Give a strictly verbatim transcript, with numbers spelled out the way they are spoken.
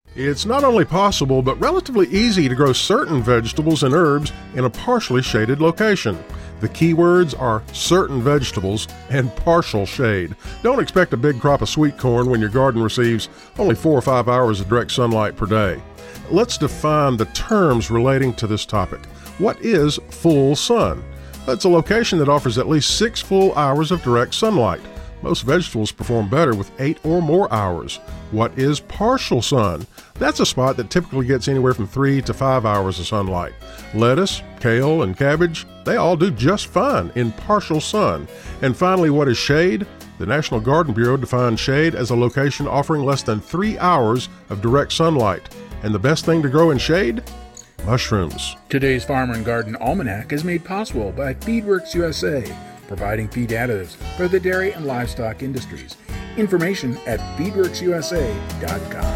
It's not only possible, but relatively easy to grow certain vegetables and herbs in a partially shaded location. The key words are certain vegetables and partial shade. Don't expect a big crop of sweet corn when your garden receives only four or five hours of direct sunlight per day. Let's define the terms relating to this topic. What is full sun? That's a location that offers at least six full hours of direct sunlight. Most vegetables perform better with eight or more hours. What is partial sun? That's a spot that typically gets anywhere from three to five hours of sunlight. Lettuce, kale, and cabbage, they all do just fine in partial sun. And finally, what is shade? The National Garden Bureau defines shade as a location offering less than three hours of direct sunlight. And the best thing to grow in shade? Mushrooms. Today's Farmer and Garden Almanac is made possible by Feedworks U S A, providing feed additives for the dairy and livestock industries. Information at feedworks u s a dot com.